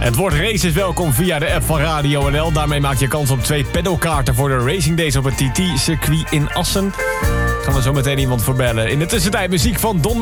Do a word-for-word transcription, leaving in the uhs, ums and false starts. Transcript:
Het woord race is welkom via de app van Radio N L. Daarmee maak je kans op twee pedalkaarten voor de Racing Days op het T T-circuit in Assen. Gaan we zo meteen iemand voor bellen. In de tussentijd muziek van Don